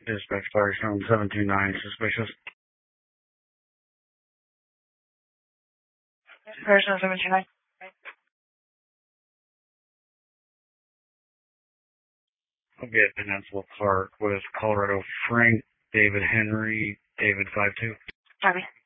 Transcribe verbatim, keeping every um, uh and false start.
Dispatch Firestone seven two nine, suspicious. Firestone seven two nine. Okay, Peninsula Park with Colorado Frank, David Henry, David five two. Copy.